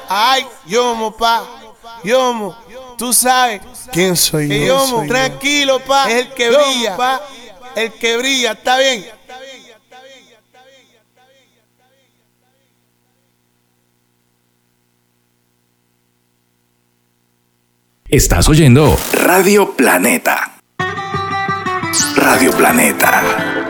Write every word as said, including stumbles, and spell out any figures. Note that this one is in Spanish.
Ay, Yomo, pa, Yomo, tú sabes ¿Quién soy que yo? Yomo, Soy tranquilo, pa, es el que brilla, pa, el que brilla, está bien. Estás oyendo Radio Planeta. Radio Planeta.